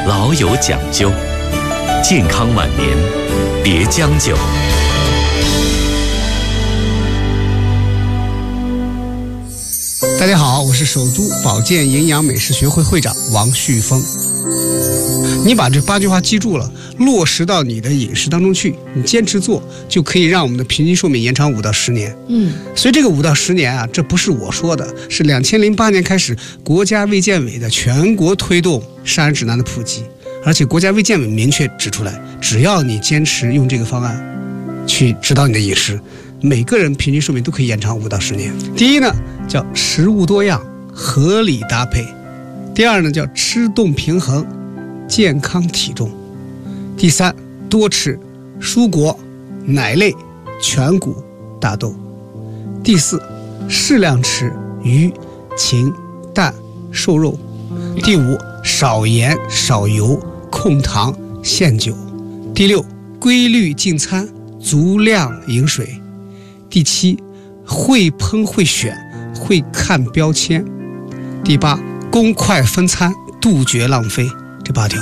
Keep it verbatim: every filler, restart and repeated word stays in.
老有讲究，健康晚年别将就。 大家好，我是首都保健营养美食学会会长王旭峰。你把这八句话记住了，落实到你的饮食当中去，你坚持做，就可以让我们的平均寿命延长五到十年。嗯，所以这个五到十年啊，这不是我说的，是两千零八年开始国家卫健委的全国推动膳食指南的普及，而且国家卫健委明确指出来，只要你坚持用这个方案去指导你的饮食，每个人平均寿命都可以延长五到十年。第一呢，叫食物多样，合理搭配；第二呢，叫吃动平衡，健康体重；第三，多吃蔬果、奶类、全谷、大豆；第四，适量吃鱼、禽、蛋、瘦肉；第五，少盐、少油、控糖、限酒；第六，规律进餐，足量饮水；第七，会烹会选，会看标签；第八，公筷分餐，杜绝浪费。这八条